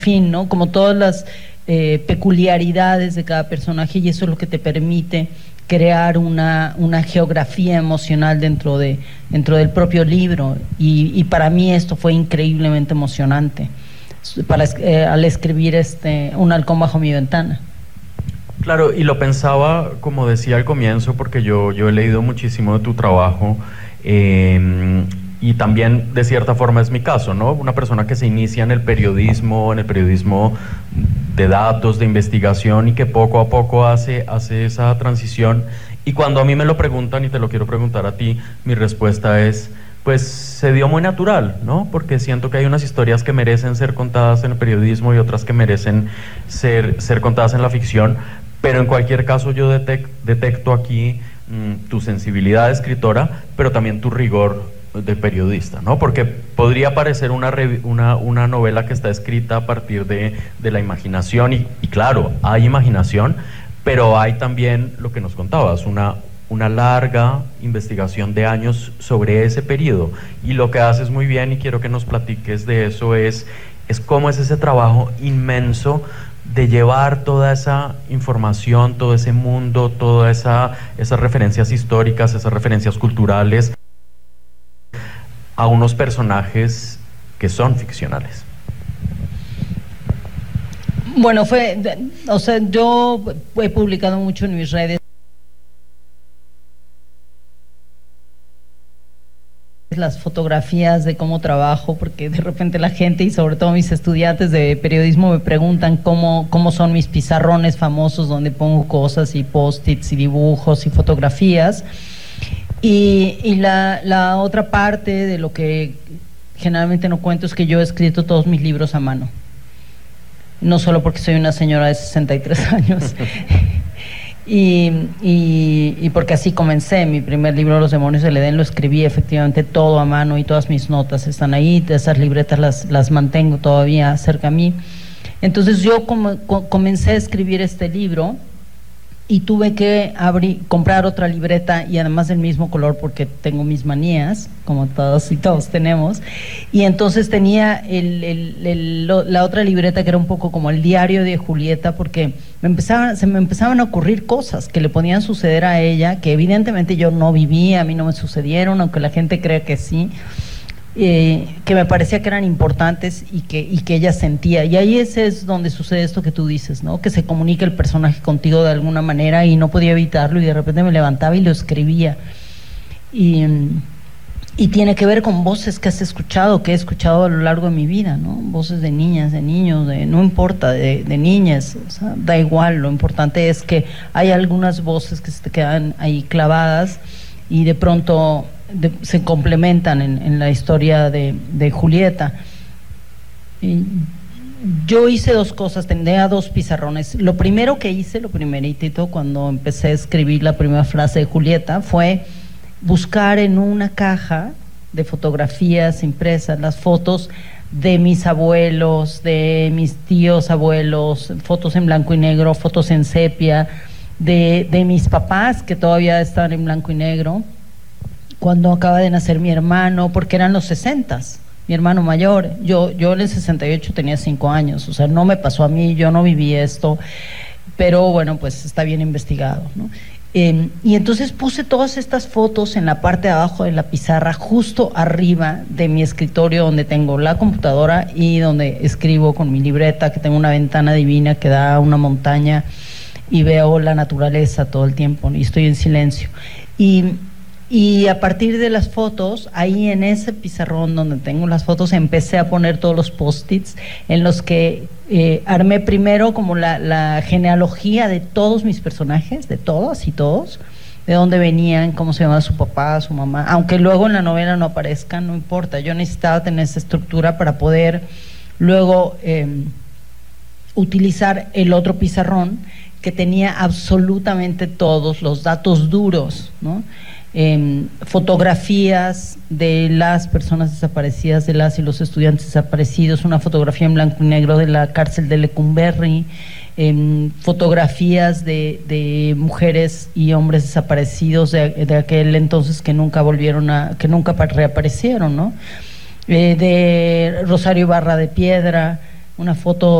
fin, ¿no? Como todas las peculiaridades de cada personaje, y eso es lo que te permite crear una geografía emocional dentro del propio libro, y para mí esto fue increíblemente emocionante al escribir Un halcón bajo mi ventana. Claro, y lo pensaba, como decía al comienzo, porque yo he leído muchísimo de tu trabajo, y también de cierta forma es mi caso, ¿no? Una persona que se inicia en el periodismo de datos, de investigación, y que poco a poco hace esa transición. Y cuando a mí me lo preguntan, y te lo quiero preguntar a ti, mi respuesta es, pues se dio muy natural, ¿no? Porque siento que hay unas historias que merecen ser contadas en el periodismo y otras que merecen ser contadas en la ficción, pero en cualquier caso yo detecto aquí tu sensibilidad de escritora, pero también tu rigor de periodista, ¿no? Porque podría parecer una novela que está escrita a partir de la imaginación, y claro, hay imaginación, pero hay también lo que nos contabas, una larga investigación de años sobre ese periodo, y lo que haces muy bien, y quiero que nos platiques de eso, es cómo es ese trabajo inmenso de llevar toda esa información, todo ese mundo, todas esas referencias históricas, esas referencias culturales, a unos personajes que son ficcionales. Bueno, yo he publicado mucho en mis redes las fotografías de cómo trabajo, porque de repente la gente, y sobre todo mis estudiantes de periodismo, me preguntan cómo son mis pizarrones famosos donde pongo cosas y post-its y dibujos y fotografías. Y la otra parte de lo que generalmente no cuento es que yo he escrito todos mis libros a mano. No solo porque soy una señora de 63 años, y porque así comencé. Mi primer libro, Los demonios del Edén, lo escribí efectivamente todo a mano, y todas mis notas están ahí, esas libretas las mantengo todavía cerca a mí. Entonces yo comencé a escribir este libro, y tuve que comprar otra libreta, y además del mismo color, porque tengo mis manías, como todos y todos tenemos, y entonces tenía la otra libreta que era un poco como el diario de Julieta, porque se me empezaban a ocurrir cosas que le podían suceder a ella, que evidentemente yo no viví, a mí no me sucedieron, aunque la gente crea que sí, que me parecía que eran importantes y que ella sentía. Y ahí es donde sucede esto que tú dices, ¿no? Que se comunica el personaje contigo de alguna manera, y no podía evitarlo, y de repente me levantaba y lo escribía. Y tiene que ver con voces que has escuchado, que he escuchado a lo largo de mi vida, ¿no? Voces de niñas, de niños, no importa, de niñas, o sea, da igual. Lo importante es que hay algunas voces que se te quedan ahí clavadas, y de pronto se complementan en la historia de Julieta. Y yo hice dos cosas, tenía dos pizarrones. Lo primero que hice, lo primeritito, cuando empecé a escribir la primera frase de Julieta, fue buscar en una caja de fotografías impresas las fotos de mis abuelos, de mis tíos abuelos, fotos en blanco y negro, fotos en sepia, de mis papás, que todavía están en blanco y negro, cuando acaba de nacer mi hermano, porque eran los 60s, mi hermano mayor. Yo en el 68 tenía 5 años, o sea, no me pasó a mí, yo no viví esto, pero bueno, pues está bien investigado, ¿no? Y entonces puse todas estas fotos en la parte de abajo de la pizarra, justo arriba de mi escritorio, donde tengo la computadora y donde escribo con mi libreta, que tengo una ventana divina que da a una montaña, y veo la naturaleza todo el tiempo, ¿no? Y estoy en silencio. Y a partir de las fotos, ahí en ese pizarrón donde tengo las fotos, empecé a poner todos los post-its en los que armé primero como la genealogía de todos mis personajes, de todas y todos, de dónde venían, cómo se llamaba su papá, su mamá, aunque luego en la novela no aparezcan, no importa. Yo necesitaba tener esa estructura para poder luego utilizar el otro pizarrón, que tenía absolutamente todos los datos duros, ¿no? Fotografías de las personas desaparecidas, de las y los estudiantes desaparecidos, una fotografía en blanco y negro de la cárcel de Lecumberri, fotografías de mujeres y hombres desaparecidos de aquel entonces que nunca reaparecieron, ¿no? De Rosario Ibarra de Piedra, una foto